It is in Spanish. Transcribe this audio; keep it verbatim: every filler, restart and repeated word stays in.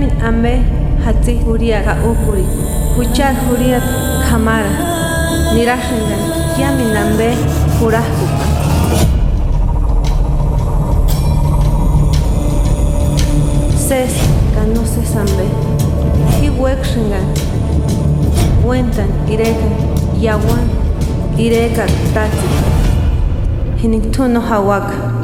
yamin ambe hatzi huria ka ukuri huchar huria khamara nirashingan yamin ambe hurahkuka ses kanuses ambe hiwekshingan wentan ireka yawan ireka tatzi hiniktuno hawaka